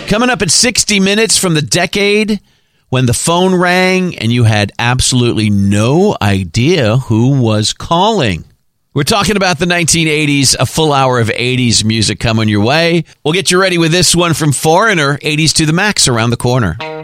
Coming up at 60 minutes from the decade when the phone rang and you had absolutely no idea who was calling. We're talking about the 1980s, a full hour of 80s music coming your way. We'll get you ready with this one from Foreigner, 80s to the max around the corner.